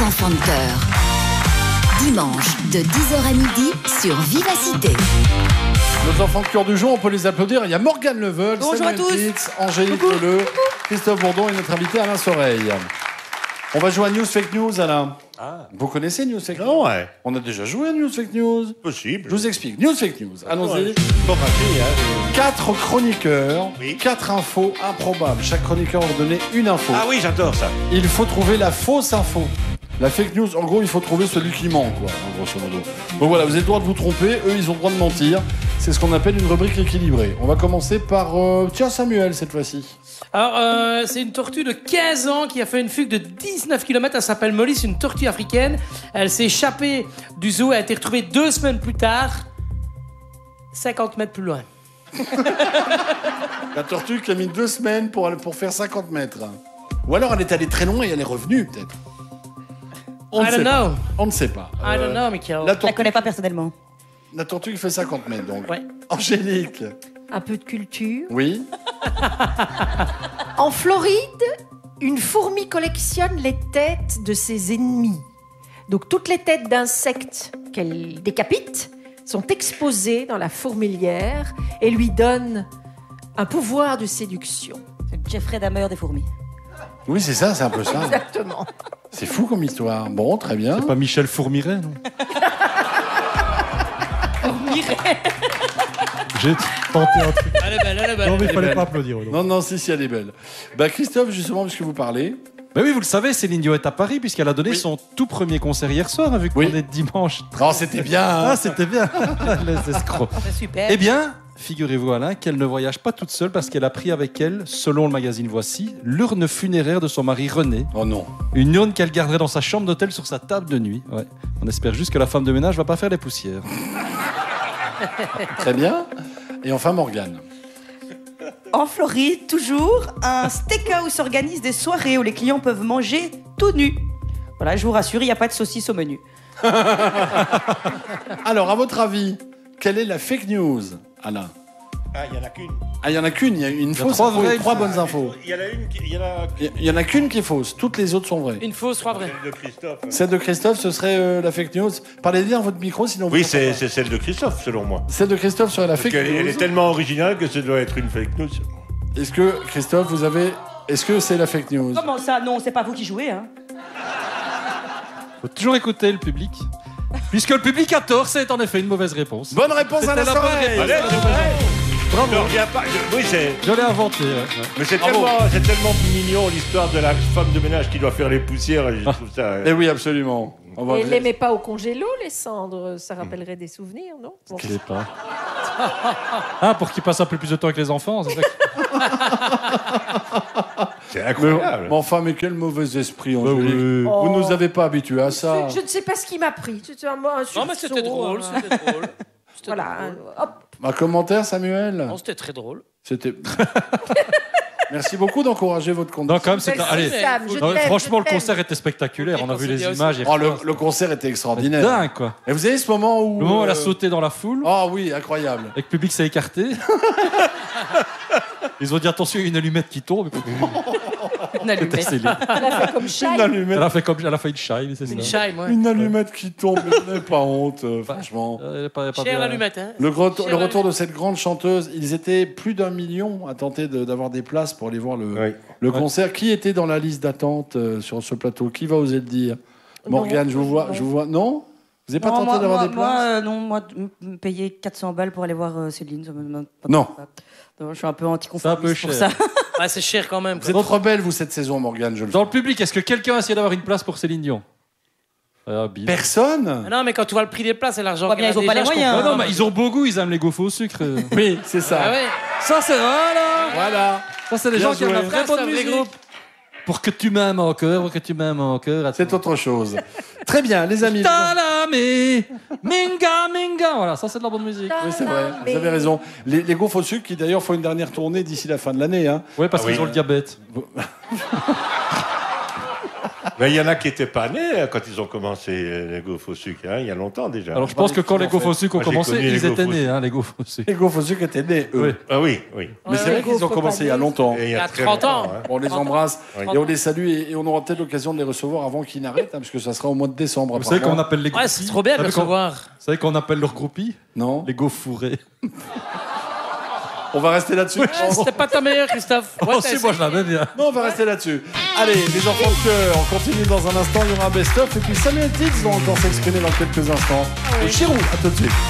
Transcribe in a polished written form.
enfants de cœur. Dimanche de 10h à midi sur Vivacité. Nos enfants de cœur du jour, on peut les applaudir. Il y a Morgane Leveul, Bonjour à tous. Pitts, Angélique Leleu, Christophe Bourdon et notre invité Alain Soreille. On va jouer à News Fake News, Alain. Ah. Vous connaissez News Fake News? Non, ouais. On a déjà joué à News Fake News. Possible. Je vous explique. News Fake News. Allons-y. Pas raté, hein. 4 chroniqueurs, Oui. 4 infos improbables. Chaque chroniqueur va vous donner une info. Ah oui, j'adore ça. Il faut trouver la fausse info. La fake news, en gros, il faut trouver celui qui ment, quoi, en grosso modo. Donc voilà, vous avez le droit de vous tromper, eux, ils ont le droit de mentir. C'est ce qu'on appelle une rubrique équilibrée. On va commencer par, tiens, Samuel, cette fois-ci. Alors, c'est une tortue de 15 ans qui a fait une fugue de 19 km. Elle s'appelle Molly, c'est une tortue africaine. Elle s'est échappée du zoo et a été retrouvée 2 semaines plus tard, 50 mètres plus loin. La tortue qui a mis 2 semaines pour faire 50 mètres. Ou alors elle est allée très loin et elle est revenue, peut-être. On I ne don't sait pas. know. On ne sait pas. I don't know, Michael. La Je la tortue, connais pas personnellement. la tortue qui fait 50 mètres, donc. Ouais. Angélique. Un peu de culture. Oui. En Floride, une fourmi collectionne les têtes de ses ennemis. Donc toutes les têtes d'insectes qu'elle décapite sont exposées dans la fourmilière et lui donnent un pouvoir de séduction. C'est Jeffrey Dahmer des fourmis. Oui, c'est ça, c'est un peu ça. Exactement. C'est fou comme histoire. Bon, très bien. Pas Michel Fourmiret, non? J'ai tenté un truc. Elle est belle, elle est belle. Non, mais il est fallait belle. pas applaudir. non. Non, si, elle est belle. Bah, Christophe, justement, puisque vous parlez. Mais oui, vous le savez, Céline Dion est à Paris puisqu'elle a donné Oui. son tout premier concert hier soir, hein, vu qu'on Oui. est dimanche. Non, c'était bien. Hein. Ah, c'était bien. Les escrocs. C'est super. Eh bien, figurez-vous, Alain, qu'elle ne voyage pas toute seule parce qu'elle a pris avec elle, selon le magazine Voici, l'urne funéraire de son mari René. Oh non. Une urne qu'elle garderait dans sa chambre d'hôtel sur sa table de nuit. Ouais. On espère juste que la femme de ménage va pas faire les poussières. Très bien. Et enfin, Morgane. En Floride, toujours, un steakhouse organise des soirées où les clients peuvent manger tout nus. Voilà, je vous rassure, il n'y a pas de saucisse au menu. Alors, à votre avis, quelle est la fake news, Alain? Ah, il y en a qu'une. Ah, il y en a qu'une. Il y a une fausse trois info vraies, et 3 bonnes infos. Il y en a une qui... Il y en a... Il y en a qu'une qui est fausse. Toutes les autres sont vraies. Une fausse, 3 vraies. Celle de Christophe. Celle de Christophe, ce serait la fake news. Parlez bien dans votre micro, sinon. Oui, vous n'entendez c'est celle de Christophe, selon moi. pas. Celle de Christophe serait la Parce fake qu'elle news. elle est tellement originale que ça doit être une fake news. Est-ce que, Christophe, vous avez. Est-ce que c'est la fake news? Comment ça? Non, c'est pas vous qui jouez, hein. Faut toujours écouter le public. Puisque le public a tort, c'est en effet une mauvaise réponse. Bonne réponse à C'était la la bonne soirée. réponse. Bravo. Je reviens pas. Oui, c'est... Je l'ai inventé. Mais c'est Bravo. tellement mignon l'histoire de la femme de ménage qui doit faire les poussières. Et je trouve ça. Eh oui, absolument. On va- Et elle l'aimait pas au congélo, les cendres. Ça rappellerait des souvenirs, non? Bon. Je sais pas. Ah, pour qu'il passe un peu plus de temps avec les enfants, c'est vrai que... C'est Mais, incroyable. enfin, mais quel mauvais esprit, Bah Angélique. oui. Vous nous avez pas habitués à ça. Je ne sais pas ce qui m'a pris. C'était un sursaut, Non, mais c'était drôle, c'était drôle. C'était Voilà. drôle. Hop. Un commentaire, Samuel? Non, c'était très drôle. C'était. Merci beaucoup d'encourager votre conduite. Non, quand même, c'est... Merci, Allez, Sam, je non, t'aime, franchement, je le t'aime. concert était spectaculaire. On a vu les concert images. Oh, le concert était extraordinaire. Dingue, quoi. Et vous avez ce moment où. Le moment où elle a sauté dans la foule, Oh oui, incroyable. et que le public s'est écarté. Ils ont dit attention, il y a une allumette qui tombe. Une allumette. C'est laid. Elle a fait comme Une Shai. allumette, Elle a fait une chai, c'est ça. Une chai, moi. une allumette qui tombe, mais vous n'avez pas honte, franchement. Pas Cher bien. l'allumette, hein. Le Cher retour de cette grande chanteuse, ils étaient plus d'1 million à tenter d'avoir des places pour aller voir Oui. le concert. Qui était dans la liste d'attente sur ce plateau? Qui va oser le dire? Morgane, je vous vois. Non? Vous n'avez pas Non, tenté d'avoir des places? moi, me payer 400 balles pour aller voir Céline, ça me... Non. Non, je suis un peu anticonformiste C'est un pour peu ça. Ah, c'est cher quand même. Vous êtes rebelle, vous, cette saison, Morgane, je le Dans sais. le public, est-ce que quelqu'un a essayé d'avoir une place pour Céline Dion? Ah, bim. Personne? Ah non, mais quand tu vois le prix des places et l'argent Ouais, bien, qu'elle a ils ont pas déjà, les je moyens. comprends. Ah non, mais ils ont beau goût, ils aiment les gaufres au sucre. Oui, c'est ça. Ah ouais. Ça, c'est voilà. Voilà. Ça, c'est les Bien gens qui aiment la joué. vraie Ça, c'est bonne un vrai musique. groupe. Pour que tu m'aimes encore, pour que tu m'aimes encore. C'est autre chose. Très bien, les amis. Talame, minga, minga. Voilà, ça, c'est de la bonne musique. Oui, c'est vrai, vous avez raison. Les gaufres au sucre qui d'ailleurs font une dernière tournée d'ici la fin de l'année. Hein. Ouais, parce Ah qu'ils oui. ont le diabète. Mais il y en a qui n'étaient pas nés quand ils ont commencé les gaufres au sucre, hein, il y a longtemps déjà. Alors je pense que quand les gaufres au sucre ont Moi, j'ai commencé, connu les ils étaient gaufres au nés, sucre. les gaufres au sucre. Les gaufres au sucre étaient nés, eux. Oui. Ah oui, oui. Mais c'est vrai qu'ils ont commencé il y a longtemps. Et Il y a très 30 ans. longtemps, hein. On les 30 ans. embrasse Oui. et on les salue et on aura peut-être l'occasion de les recevoir avant qu'ils n'arrêtent, hein, parce que ça sera au mois de décembre. Vous savez apparemment. qu'on appelle les Ouais, groupies c'est trop bien de Vous le savez qu'on- recevoir. Vous savez qu'on appelle leurs groupies Non. les gaufres fourrés. On va rester là-dessus. C'était pas ta meilleure, Christophe. Ouais, Oh t'as si, moi je l'avais bien. Non, on va rester là-dessus. Allez, les enfants de cœur, on continue dans un instant. Il y aura un best-of et puis Samuel Tix va encore s'exprimer dans quelques instants. Et Chirou, à tout de suite.